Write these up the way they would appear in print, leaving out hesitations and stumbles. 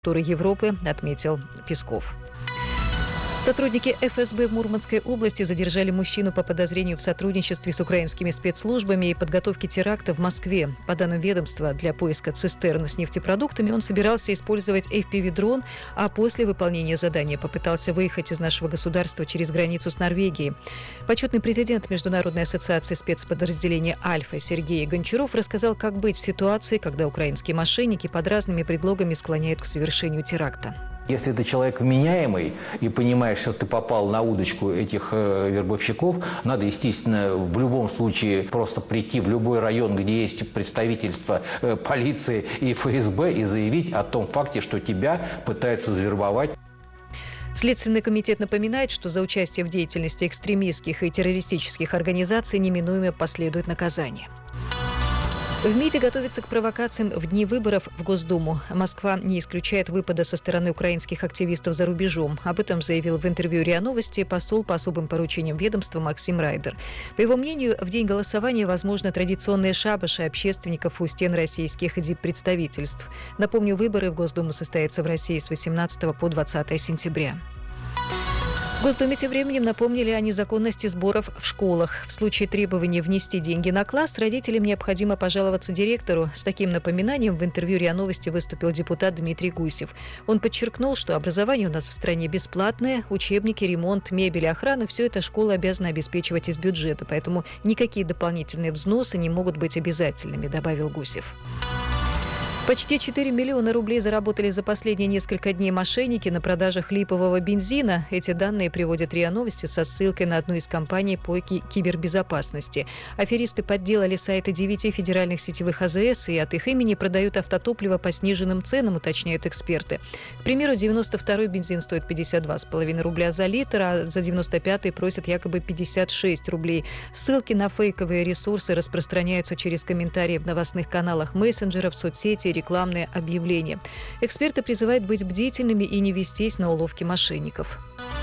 Европы, отметил Песков. Сотрудники ФСБ в Мурманской области задержали мужчину по подозрению в сотрудничестве с украинскими спецслужбами и подготовке теракта в Москве. По данным ведомства, для поиска цистерн с нефтепродуктами он собирался использовать FPV-дрон, а после выполнения задания попытался выехать из нашего государства через границу с Норвегией. Почетный президент Международной ассоциации спецподразделения «Альфа» Сергей Гончаров рассказал, как быть в ситуации, когда украинские мошенники под разными предлогами склоняют к совершению теракта. Если ты человек вменяемый и понимаешь, что ты попал на удочку этих вербовщиков, надо, естественно, в любом случае просто прийти в любой район, где есть представительство полиции и ФСБ, и заявить о том факте, что тебя пытаются завербовать. Следственный комитет напоминает, что за участие в деятельности экстремистских и террористических организаций неминуемо последует наказание. В МИДе готовится к провокациям в дни выборов в Госдуму. Москва не исключает выпада со стороны украинских активистов за рубежом. Об этом заявил в интервью РИА Новости посол по особым поручениям ведомства Максим Райдер. По его мнению, в день голосования возможно традиционные шабаши общественников у стен российских диппредставительств. Напомню, выборы в Госдуму состоятся в России с 18 по 20 сентября. В Госдуме тем временем напомнили о незаконности сборов в школах. В случае требования внести деньги на класс, родителям необходимо пожаловаться директору. С таким напоминанием в интервью РИА Новости выступил депутат Дмитрий Гусев. Он подчеркнул, что образование у нас в стране бесплатное, учебники, ремонт, мебель, охрана – все это школа обязана обеспечивать из бюджета, поэтому никакие дополнительные взносы не могут быть обязательными, добавил Гусев. Почти 4 миллиона рублей заработали за последние несколько дней мошенники на продажах липового бензина. Эти данные приводят РИА Новости со ссылкой на одну из компаний по кибербезопасности. Аферисты подделали сайты 9 федеральных сетевых АЗС и от их имени продают автотопливо по сниженным ценам, уточняют эксперты. К примеру, 92-й бензин стоит 52,5 рубля за литр, а за 95-й просят якобы 56 рублей. Ссылки на фейковые ресурсы распространяются через комментарии в новостных каналах мессенджеров, соцсети, рекламные объявления. Эксперты призывают быть бдительными и не вестись на уловки мошенников.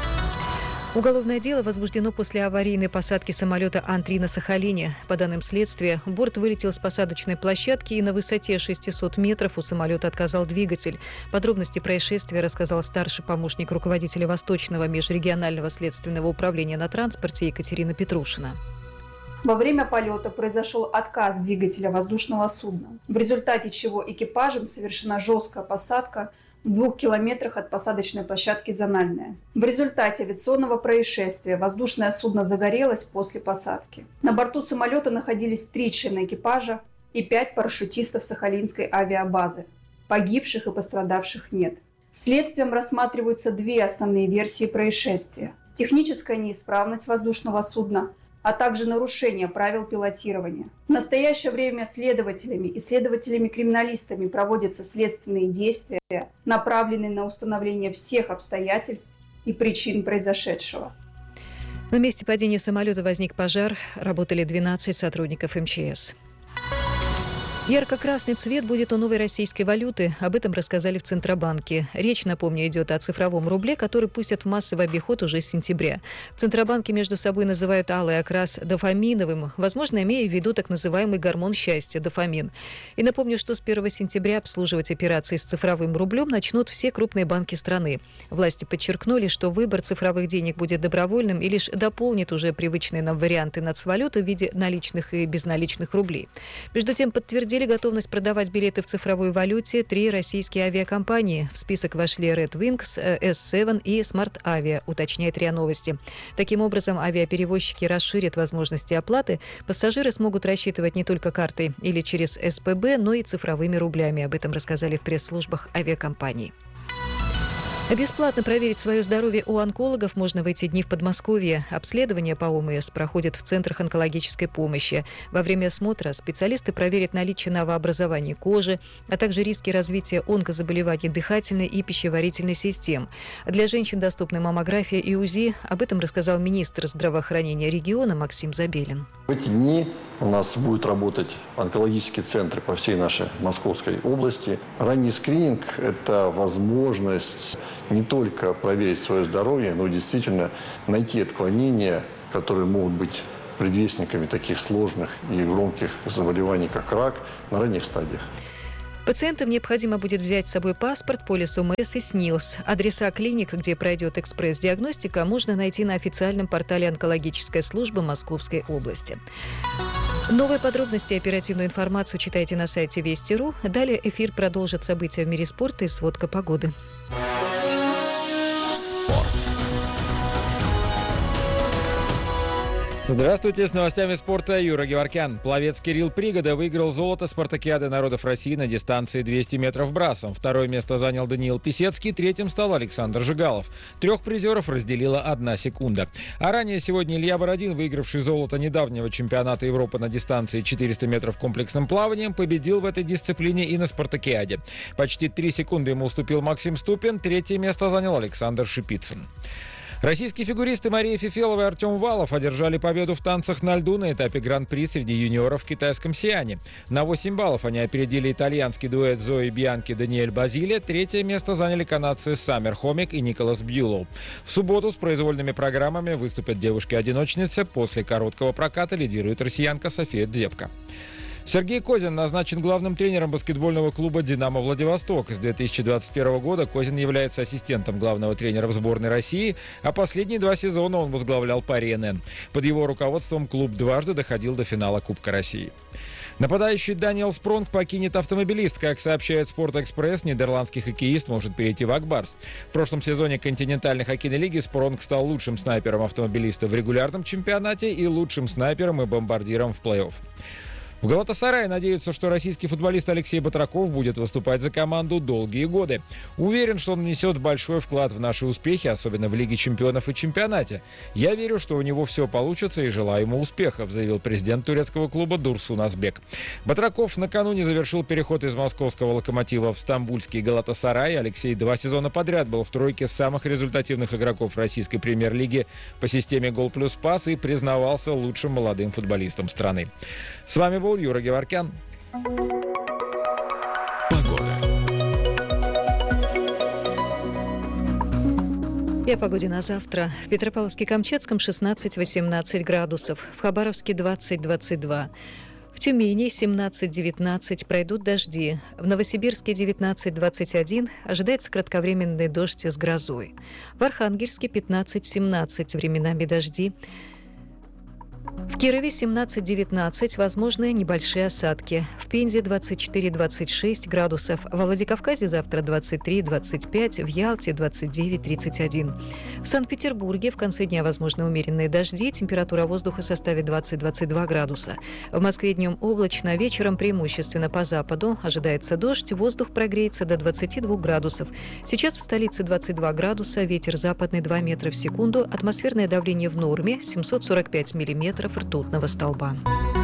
Уголовное дело возбуждено после аварийной посадки самолета Ан-3 на Сахалине. По данным следствия, борт вылетел с посадочной площадки и на высоте 600 метров у самолета отказал двигатель. Подробности происшествия рассказал старший помощник руководителя Восточного межрегионального следственного управления на транспорте Екатерина Петрушина. Во время полета произошел отказ двигателя воздушного судна, в результате чего экипажем совершена жесткая посадка в 2 километрах от посадочной площадки «Зональная». В результате авиационного происшествия воздушное судно загорелось после посадки. На борту самолета находились 3 члена экипажа и 5 парашютистов Сахалинской авиабазы. Погибших и пострадавших нет. Следствием рассматриваются 2 основные версии происшествия: техническая неисправность воздушного судна, а также нарушение правил пилотирования. В настоящее время следователями и следователями-криминалистами проводятся следственные действия, направленные на установление всех обстоятельств и причин произошедшего. На месте падения самолета возник пожар, работали 12 сотрудников МЧС. Ярко-красный цвет будет у новой российской валюты. Об этом рассказали в Центробанке. Речь, напомню, идет о цифровом рубле, который пустят в массовый обиход уже с сентября. В Центробанке между собой называют алый окрас дофаминовым, возможно, имея в виду так называемый гормон счастья – дофамин. И напомню, что с 1 сентября обслуживать операции с цифровым рублем начнут все крупные банки страны. Власти подчеркнули, что выбор цифровых денег будет добровольным и лишь дополнит уже привычные нам варианты нацвалюты в виде наличных и безналичных рублей. Между тем, подтвердили готовность продавать билеты в цифровой валюте 3 российские авиакомпании. В список вошли Red Wings, S7 и Smart Avia, уточняет РИА Новости. Таким образом, авиаперевозчики расширят возможности оплаты. Пассажиры смогут рассчитывать не только картой или через СПБ, но и цифровыми рублями. Об этом рассказали в пресс-службах авиакомпаний. Бесплатно проверить свое здоровье у онкологов можно в эти дни в Подмосковье. Обследования по ОМС проходят в центрах онкологической помощи. Во время осмотра специалисты проверят наличие новообразований кожи, а также риски развития онкозаболеваний дыхательной и пищеварительной систем. Для женщин доступны маммография и УЗИ. Об этом рассказал министр здравоохранения региона Максим Забелин. В эти дни у нас будут работать онкологические центры по всей нашей Московской области. Ранний скрининг – это возможность не только проверить свое здоровье, но и действительно найти отклонения, которые могут быть предвестниками таких сложных и громких заболеваний, как рак, на ранних стадиях. Пациентам необходимо будет взять с собой паспорт, полис ОМС и СНИЛС. Адреса клиник, где пройдет экспресс-диагностика, можно найти на официальном портале онкологической службы Московской области. Новые подробности и оперативную информацию читайте на сайте Вести.ру. Далее эфир продолжит события в мире спорта и сводка погоды. Спорт. Здравствуйте, с новостями спорта Юра Геворкян. Пловец Кирилл Пригода выиграл золото спартакиады народов России на дистанции 200 метров брасом. Второе место занял Даниил Писецкий, третьим стал Александр Жигалов. 3 призеров разделила 1 секунда. А ранее сегодня Илья Бородин, выигравший золото недавнего чемпионата Европы на дистанции 400 метров комплексным плаванием, победил в этой дисциплине и на спартакиаде. Почти 3 секунды ему уступил Максим Ступин, третье место занял Александр Шипицын. Российские фигуристы Мария Фефелова и Артем Валов одержали победу в танцах на льду на этапе Гран-при среди юниоров в китайском Сиане. На 8 баллов они опередили итальянский дуэт Зои Бьянки и Даниэль Базиле. Третье место заняли канадцы Саммер Хомик и Николас Бьюлоу. В субботу с произвольными программами выступят девушки-одиночницы. После короткого проката лидирует россиянка София Дзепко. Сергей Козин назначен главным тренером баскетбольного клуба «Динамо Владивосток». С 2021 года Козин является ассистентом главного тренера в сборной России, а последние 2 сезона он возглавлял Пари НН. Под его руководством клуб дважды доходил до финала Кубка России. Нападающий Даниэл Спронг покинет «Автомобилист». Как сообщает «Спортэкспресс», нидерландский хоккеист может перейти в «Акбарс». В прошлом сезоне континентальной хоккейной лиги Спронг стал лучшим снайпером «Автомобилиста» в регулярном чемпионате и лучшим снайпером и бомбардиром в плей-офф. В «Галатасарае» надеются, что российский футболист Алексей Батраков будет выступать за команду долгие годы. Уверен, что он внесет большой вклад в наши успехи, особенно в Лиге чемпионов и чемпионате. Я верю, что у него все получится и желаю ему успехов, заявил президент турецкого клуба Дурсун Азбек. Батраков накануне завершил переход из московского «Локомотива» в стамбульский «Галатасарай». Алексей 2 сезона подряд был в тройке самых результативных игроков российской премьер-лиги по системе «Гол плюс пас» и признавался лучшим молодым футболистом страны. С вами был Юра Геворкян. Погода. И о погоде на завтра. В Петропавловске-Камчатском 16-18 градусов, в Хабаровске 20-22. В Тюмени 17-19 пройдут дожди. В Новосибирске 19-21 ожидается кратковременный дождь с грозой. В Архангельске 15-17 временами дожди. В Кирове 17-19, возможны небольшие осадки. В Пензе 24-26 градусов. Во Владикавказе завтра 23-25, в Ялте 29-31. В Санкт-Петербурге в конце дня возможны умеренные дожди. Температура воздуха составит 20-22 градуса. В Москве днем облачно, вечером преимущественно по западу. Ожидается дождь, воздух прогреется до 22 градусов. Сейчас в столице 22 градуса, ветер западный 2 метра в секунду, атмосферное давление в норме 745 миллиметров ртутного столба.